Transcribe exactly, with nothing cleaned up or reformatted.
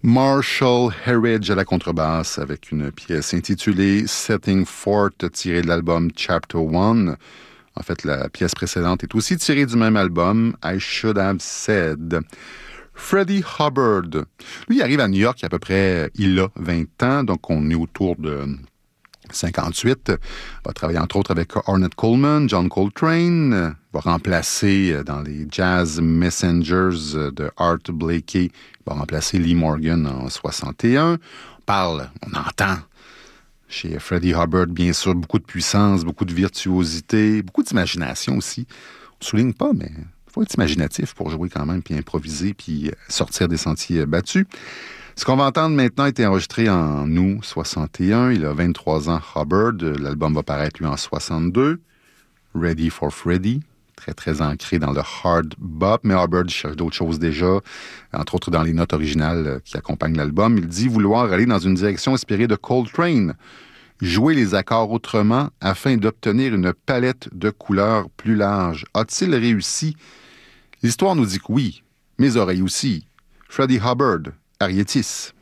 Marshall Herridge à la contrebasse avec une pièce intitulée Setting Forth tirée de l'album Chapter One. En fait, la pièce précédente est aussi tirée du même album, I Should Have Said. Freddie Hubbard, lui, il arrive à New York il y a à peu près, il a vingt ans, donc on est autour de cinquante-huit. Il va travailler entre autres avec Ornette Coleman, John Coltrane. Il va remplacer dans les Jazz Messengers de Art Blakey. Il va remplacer Lee Morgan en soixante et un. On parle, on entend chez Freddie Hubbard, bien sûr, beaucoup de puissance, beaucoup de virtuosité, beaucoup d'imagination aussi. On ne souligne pas, mais il faut être imaginatif pour jouer quand même, puis improviser, puis sortir des sentiers battus. Ce qu'on va entendre maintenant a été enregistré en août soixante et un. Il a vingt-trois ans, Hubbard. L'album va paraître, lui, en soixante-deux. Ready for Freddie. Très, très ancré dans le hard bop. Mais Hubbard cherche d'autres choses déjà, entre autres dans les notes originales qui accompagnent l'album. Il dit vouloir aller dans une direction inspirée de Coltrane. Jouer les accords autrement afin d'obtenir une palette de couleurs plus large. A-t-il réussi? L'histoire nous dit que oui. Mes oreilles aussi. Freddie Hubbard, Arietis.